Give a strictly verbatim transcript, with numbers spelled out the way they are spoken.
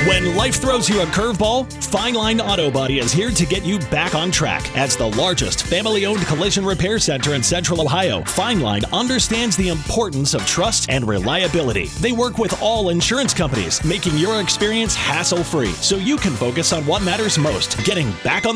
When life throws you a curveball, Fine Line Auto Body is here to get you back on track. As the largest family-owned collision repair center in Central Ohio, Fine Line understands the importance of trust and reliability. They work with all insurance companies, making your experience hassle-free so you can focus on what matters most, getting back on